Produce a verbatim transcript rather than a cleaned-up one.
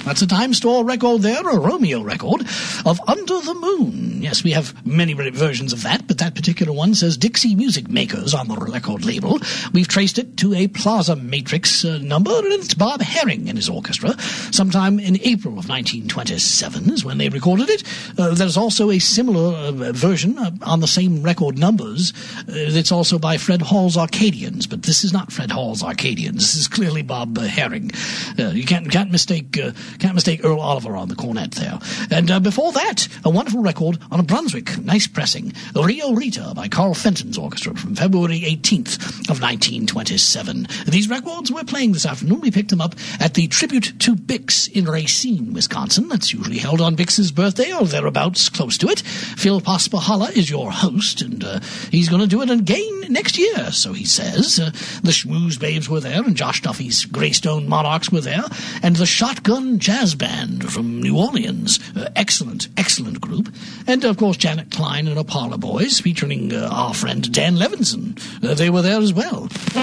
That's a Time Store record there, a Romeo record of Under the Moon. Yes, we have many versions of that, but that particular one says Dixie Music Makers on the record label. We've traced it to a Plaza Matrix uh, number, and it's Bob Herring and his orchestra. Sometime in April of nineteen twenty-seven is when they recorded it. Uh, there's also a similar uh, version uh, on the same record numbers. Uh, it's also by Fred Hall's Arcadians, but this is not Fred Hall's Arcadians. This is clearly Bob uh, Herring. Uh, you can't can't mistake uh, can't mistake Earl Oliver on the cornet there. And uh, before that, a wonderful record on a Brunswick, nice pressing, Rio Rita by Carl Fenton's orchestra from February eighteenth of nineteen twenty-seven. These records we're playing this afternoon, we picked them up at the Tribute to Bix in Racine, Wisconsin. That's usually held on Bix's birthday or thereabouts, close to it. Phil Paspahala is your host, and uh, he's going to do it again next year, so he says. Uh, the Schmooze Babes were there, and Josh Duffy's Greystone Monarchs were there, and the Shotgun Jazz Band from New Orleans. Uh, excellent, excellent group. And, of course, Janet Klein and the Parlor Boys, featuring uh, our friend Dan Levinson. Uh, they were there as well.